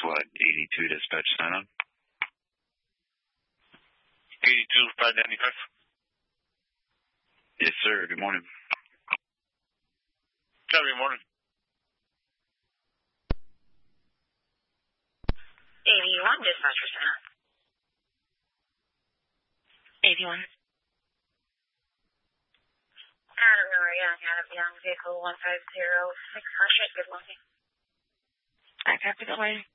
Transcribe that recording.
Flight 82 Dispatch sign on. 82, 595. Yes, sir. Good morning. Good morning. 81 Dispatcher sign on. 81. Adam Young, vehicle 150, 600, good morning. I copy the way.